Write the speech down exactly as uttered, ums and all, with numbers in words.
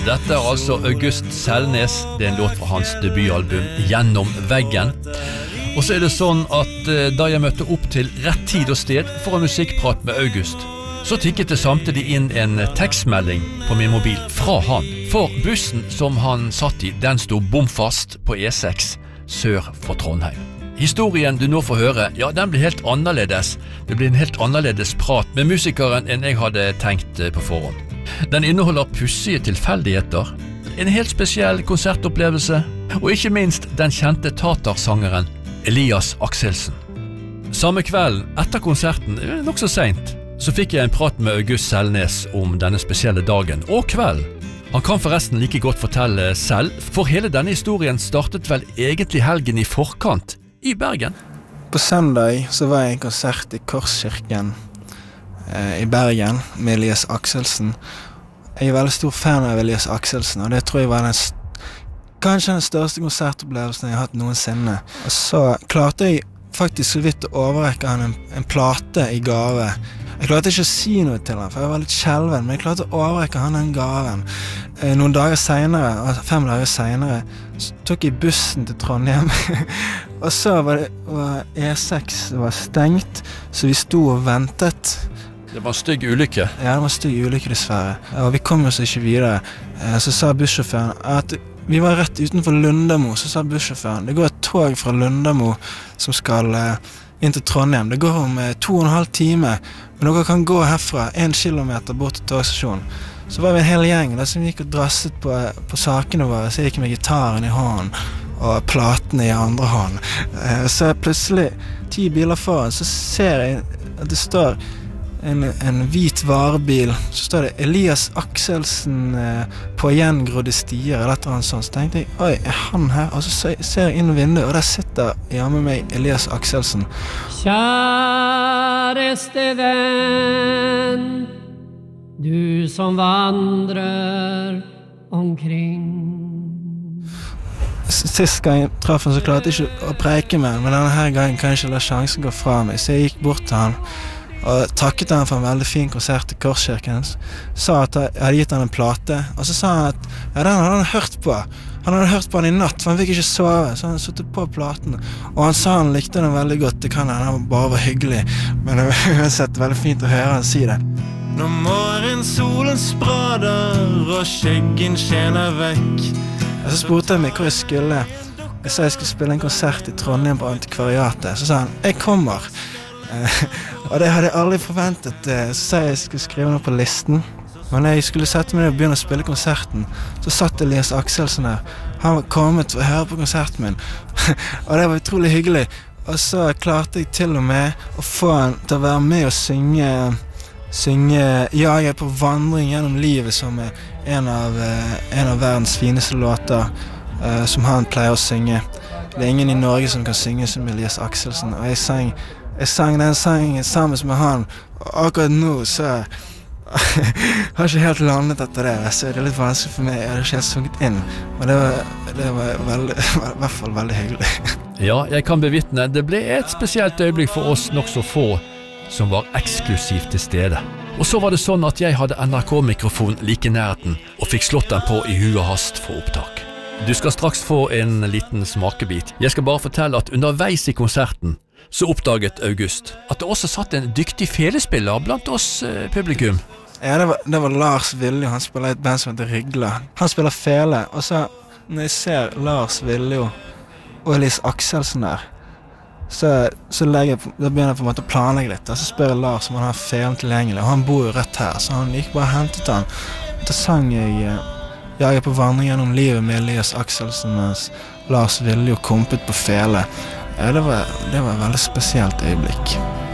Dette er altså August Selnes. Det er en låt fra hans debutalbum Gjennom veggen. Og så er det sånn at eh, da jeg møtte opp til rett tid og sted for en musikkprat med August, så tikket det samtidig inn en tekstmelding på min mobil fra han. For bussen som han satt i, den sto bomfast på E seks sør for Trondheim. Historien du nå får høre, ja, den blir helt annerledes. Det blir en helt annerledes prat med musikeren enn jeg hadde tenkt på forhånd. Den inneholder pussige tilfeldigheter, en helt spesiell konsertopplevelse, og ikke minst den kjente tatarsangeren Elias Akselsen. Samme kvelden etter konserten, nok så sent, så fikk jeg en prat med August Selnes om denne spesielle dagen og kvelden. Han kan forresten like godt fortelle selv, for hele denne historien startet vel egentlig helgen i forkant i Bergen. På søndag så var jeg i konsert i Korskirken eh, i Bergen med Elias Akselsen. Jeg er veldig stor fan av Elias Akselsen, og det tror jeg var den, kanskje den største konsertopplevelsen jeg har hatt noensinne. Og så klarte jeg faktisk så vidt å overrekke han en, en plate i gave. Jeg klarte ikke å si noe til han, for jeg var litt skjelven, men jeg klarte å overrekke han den gaven. Eh, noen dager senere, fem dager senere, så tok jeg bussen til Trondheim, og så var, det, var E seks var stengt, så vi sto og ventet. Det var en stygg ulykke. Ja, det var en stygg ulykke dessverre, og vi kom oss ikke videre. Eh, så sa bussjåføren at vi var rett utenfor Lundamo, så sa bussjåføren, det går et tog fra Lundamo som skal eh, inn til Trondheim. Det går om eh, to og en halv time, men dere kan gå herfra en kilometer bort til togstasjonen. Så var vi en hel gjeng da, som gikk og drasset på, på sakene våre, så jeg gikk med gitaren i hånden og platene i andre hånd. Eh, så plutselig, ti biler foran, så ser jeg at det står en, en hvit varebil, så står det Elias Akselsen eh, på gjengrodde stier, eller et eller annet sånt. Så tenkte jeg, oi, er han her? Og så ser jeg inn i vinduet, og der sitter jeg med meg Elias Akselsen. Kjæreste venn, du som vandrer omkring. Sist gang jeg traff han, så klarte jeg ikke å preike med, men denne her gangen kan jeg ikke la sjansen gå fra meg, så jeg gikk bort til han og takket han for en veldig fin konsert i Korskirken, sa at jeg hadde gitt han en plate, og så sa han at ja, den hadde han hørt på. Han hadde hørt på den i natt, for han fikk ikke sove, så han satte på platen. Og han sa han likte den veldig godt, det kan han, han bare var hyggelig, men det var uansett veldig fint å høre han si det. Når morgensolen sprader og skjeggen skjener vekk. Og så spurte han meg hvor jeg skulle. Jeg sa jeg skulle spille en konsert i Trondheim på Antikvariatet. Så sa han, jeg kommer. Og det hadde jeg aldri forventet. Så sa jeg jeg skulle skrive noe på listen. Men når jeg skulle sette meg ned og begynne å spille konserten, så satt Elias Akselsen her. Han var kommet for å høre på konserten min. Og det var utrolig hyggelig. Og så klarte jeg til og med å få han til å være med og synge, synge Ja, jeg er på vandring gjennom livet, som er en av, en av verdens fineste låter, som han pleier å synge. Det er ingen i Norge som kan synge som Elias Akselsen. Og jeg sang Jeg sang den sangen sammen med han, og akkurat nå så har jeg ikke helt landet etter det, så det er litt vanskelig for meg, jeg har ikke helt sunget inn, men det var, det var veldig, i hvert fall veldig hyggelig. Ja, jeg kan bevittne, det ble et spesielt øyeblikk for oss nok så få som var eksklusivt til stede. Og så var det sånn at jeg hadde N R K-mikrofon like nærheten, og fikk slått den på i hu og hast for opptak. Du skal straks få en liten smakebit. Jeg skal bare fortelle at underveis i konserten så oppdaget August at det også satt en dyktig felespiller blant oss eh, publikum. Ja, det var, det var Lars Viljo, han spiller et band som heter Rygla. Han spiller fele, og så når jeg ser Lars Viljo og Elias Akselsen der, så, så legger jeg, da begynner jeg på en måte å planlegge litt, og så spør jeg Lars om han har felen tilgjengelig, og han bor jo rett her, så han gikk bare og hentet han. Da sang jeg eh, Jeg er på vandring gjennom livet med Elias Akselsen, mens Lars Viljo kompet på fele. Ja, det var, det var et veldig spesielt øyeblikk.